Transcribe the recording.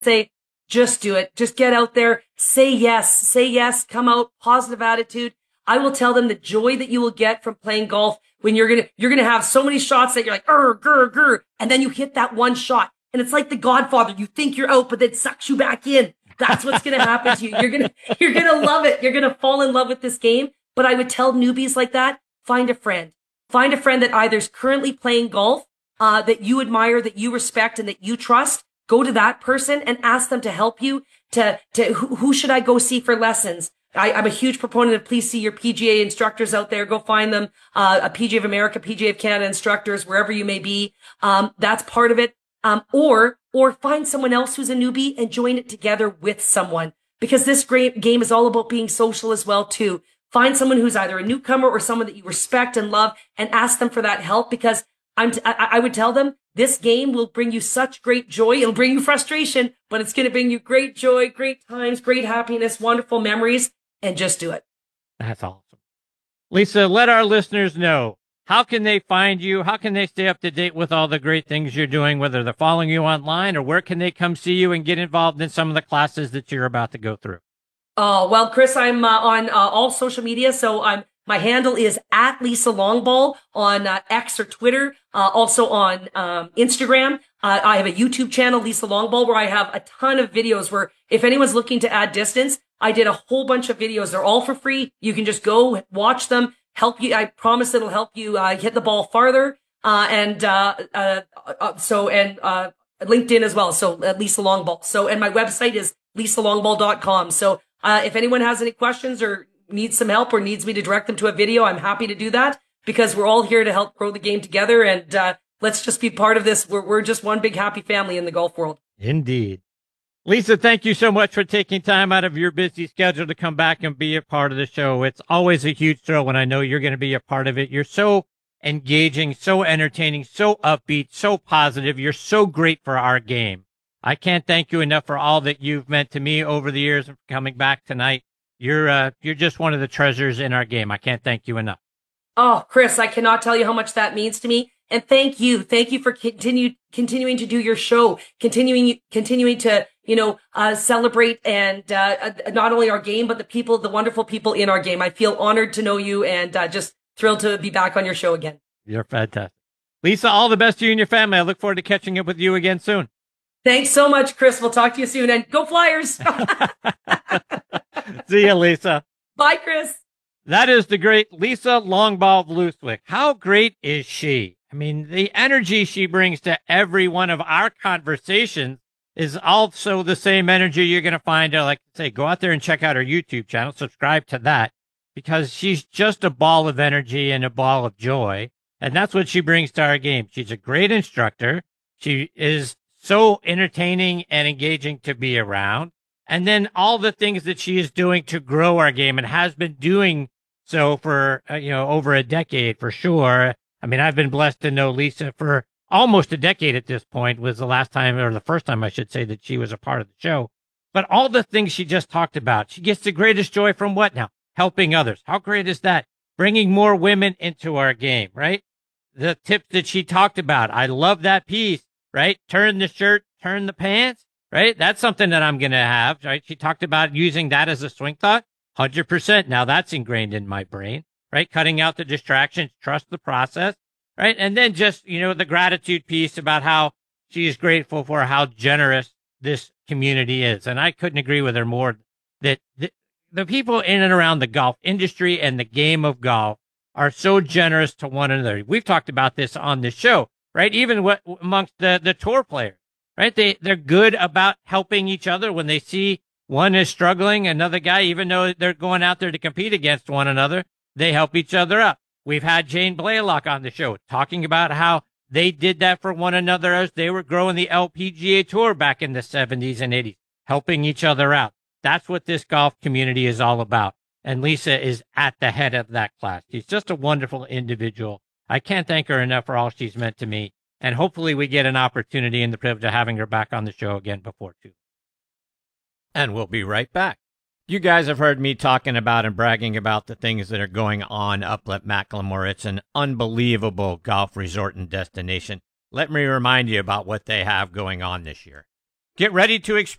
say, just do it. Just get out there. Say yes, come out, positive attitude. I will tell them the joy that you will get from playing golf when you're going to have so many shots that you're like, grr. And then you hit that one shot. And it's like The Godfather. You think you're out, but then sucks you back in. That's what's going to happen to you. You're going to love it. You're going to fall in love with this game. But I would tell newbies like that, find a friend. Find a friend that either is currently playing golf, that you admire, that you respect, and that you trust. Go to that person and ask them to help you who should I go see for lessons? I'm a huge proponent of please see your PGA instructors out there. Go find them, a PGA of America, PGA of Canada instructors, wherever you may be. That's part of it. Or find someone else who's a newbie and join it together with someone, because this great game is all about being social as well too. Find someone who's either a newcomer or someone that you respect and love and ask them for that help, because I would tell them this game will bring you such great joy. It'll bring you frustration, but it's going to bring you great joy, great times, great happiness, wonderful memories, and just do it. That's awesome. Lisa, let our listeners know, how can they find you? How can they stay up to date with all the great things you're doing, whether they're following you online, or where can they come see you and get involved in some of the classes that you're about to go through? Oh, well, Chris, I'm on all social media. So my handle is at Lisa Longball on X or Twitter, also on Instagram. I have a YouTube channel, Lisa Longball, where I have a ton of videos where if anyone's looking to add distance, I did a whole bunch of videos. They're all for free. You can just go watch them, help you. I promise it'll help you hit the ball farther. And LinkedIn as well. So Lisa Longball. So, and my website is lisalongball.com. So if anyone has any questions or needs some help or needs me to direct them to a video, I'm happy to do that, because we're all here to help grow the game together. And let's just be part of this. We're just one big happy family in the golf world. Indeed. Lisa, thank you so much for taking time out of your busy schedule to come back and be a part of the show. It's always a huge thrill when I know you're going to be a part of it. You're so engaging, so entertaining, so upbeat, so positive. You're so great for our game. I can't thank you enough for all that you've meant to me over the years and for coming back tonight. You're just one of the treasures in our game. I can't thank you enough. Oh, Chris, I cannot tell you how much that means to me. And thank you. Thank you for continuing to do your show, continuing to, celebrate and, not only our game, but the wonderful people in our game. I feel honored to know you and, just thrilled to be back on your show again. You're fantastic. Lisa, all the best to you and your family. I look forward to catching up with you again soon. Thanks so much, Chris. We'll talk to you soon, and go Flyers. See you, Lisa. Bye, Chris. That is the great Lisa Longball of Lutwick. How great is she? I mean, the energy she brings to every one of our conversations is also the same energy you're going to find. Like I say, go out there and check out her YouTube channel, subscribe to that, because she's just a ball of energy and a ball of joy. And that's what she brings to our game. She's a great instructor. She is so entertaining and engaging to be around. And then all the things that she is doing to grow our game and has been doing so for, over a decade for sure. I mean, I've been blessed to know Lisa for almost a decade at this point, was the last time, or the first time I should say, that she was a part of the show. But all the things she just talked about, she gets the greatest joy from what now? Helping others. How great is that? Bringing more women into our game, right? The tips that she talked about. I love that piece, right? Turn the shirt, turn the pants, right? That's something that I'm going to have, right? She talked about using that as a swing thought. 100%. Now that's ingrained in my brain, right? Cutting out the distractions, trust the process, right? And then just, the gratitude piece about how she is grateful for how generous this community is. And I couldn't agree with her more that the people in and around the golf industry and the game of golf are so generous to one another. We've talked about this on the show, right? Even amongst the tour players, right? They're good about helping each other when they see one is struggling, another guy, even though they're going out there to compete against one another, they help each other up. We've had Jane Blaylock on the show talking about how they did that for one another as they were growing the LPGA Tour back in the 70s and 80s, helping each other out. That's what this golf community is all about. And Lisa is at the head of that class. She's just a wonderful individual. I can't thank her enough for all she's meant to me. And hopefully we get an opportunity and the privilege of having her back on the show again before too. And we'll be right back. You guys have heard me talking about and bragging about the things that are going on up at Macklemore. It's an unbelievable golf resort and destination. Let me remind you about what they have going on this year. Get ready to experience